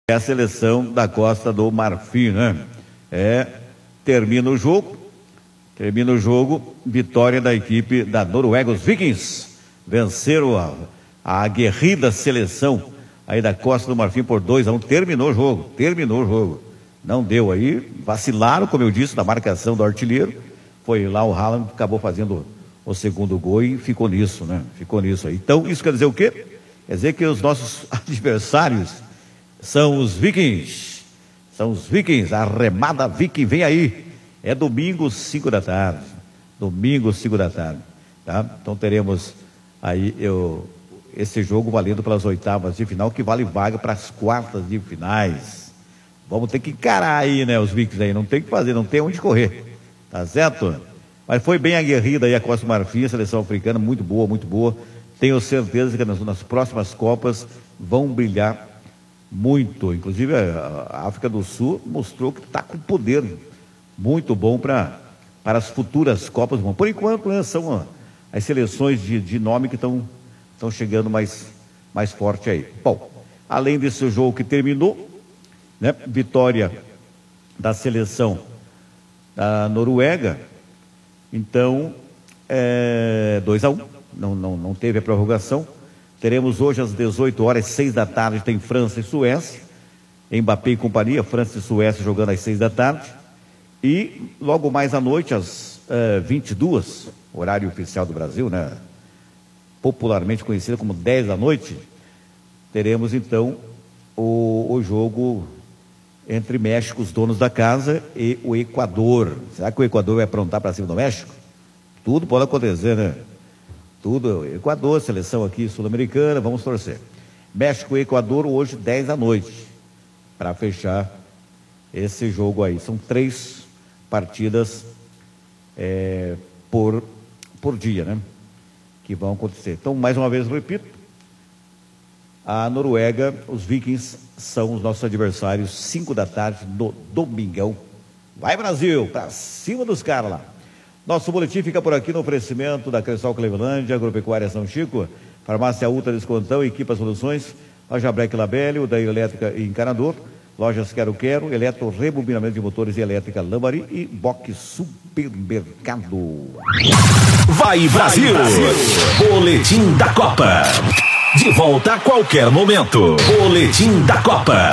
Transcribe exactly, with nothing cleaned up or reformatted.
É a seleção da Costa do Marfim, né? É, termina o jogo, termina o jogo, vitória da equipe da Noruega, os Vikings venceram a, a aguerrida seleção aí da Costa do Marfim por dois a um, terminou o jogo, terminou o jogo, não deu aí, vacilaram, como eu disse, na marcação do artilheiro, foi lá o Haaland, acabou fazendo o segundo gol e ficou nisso, né? Ficou nisso aí. Então, isso quer dizer o quê? Quer dizer que os nossos adversários são os Vikings, são os Vikings, a remada Viking vem aí, é domingo, cinco da tarde, domingo, cinco da tarde, tá? Então teremos aí eu, esse jogo valendo pelas oitavas de final, que vale vaga para as quartas de finais. Vamos ter que encarar aí, né, os Vikings aí, não tem o que fazer, não tem onde correr, tá certo? Mas foi bem aguerrida aí a Costa do Marfim, a seleção africana, muito boa, muito boa. Tenho certeza que nas, nas próximas Copas vão brilhar muito. Inclusive a África do Sul mostrou que está com poder muito bom para para as futuras Copas do Mundo. Por enquanto, né, são as seleções de, de nome que estão estão chegando mais, mais forte aí. Bom, além desse jogo que terminou, né, vitória da seleção da Noruega, então é dois a um, não, não, não teve a prorrogação. Teremos hoje às dezoito horas, seis da tarde, tem França e Suécia, Mbappé e companhia, França e Suécia jogando às seis da tarde, e logo mais à noite, às uh, vinte e duas, horário oficial do Brasil, né? Popularmente conhecido como dez da noite, teremos então o, o jogo entre México, os donos da casa, e o Equador. Será que o Equador vai aprontar para cima do México? Tudo pode acontecer, né? Tudo, Equador, seleção aqui sul-americana, vamos torcer. México e Equador hoje, dez da noite, para fechar esse jogo aí. São três partidas é, por, por dia, né? Que vão acontecer. Então, mais uma vez, repito, a Noruega, os Vikings são os nossos adversários, cinco da tarde, no domingão. Vai, Brasil, para cima dos caras lá. Nosso boletim fica por aqui no oferecimento da Cressol Clevelândia, Agropecuária São Chico, Farmácia Ultra Descontão, Equipa Soluções, Loja Breck Labélio, da Elétrica e Encanador, Lojas Quero Quero, Eletro Rebobinamento de Motores e Elétrica Lambari e Box Supermercado. Vai Brasil! Boletim da Copa. De volta a qualquer momento. Boletim da Copa.